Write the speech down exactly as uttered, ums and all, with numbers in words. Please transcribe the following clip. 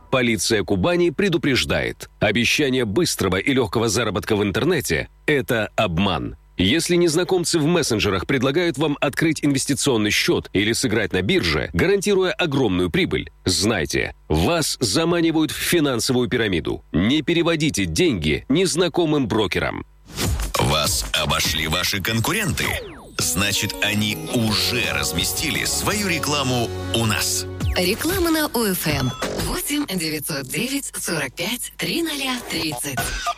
Полиция Кубани предупреждает. Обещание быстрого и легкого заработка в интернете – это обман. Если незнакомцы в мессенджерах предлагают вам открыть инвестиционный счет или сыграть на бирже, гарантируя огромную прибыль, знайте, вас заманивают в финансовую пирамиду. Не переводите деньги незнакомым брокерам. Вас обошли ваши конкуренты? Значит, они уже разместили свою рекламу у нас. Реклама на ОФМ. восемь девятьсот девять сорок пять тридцать тридцать.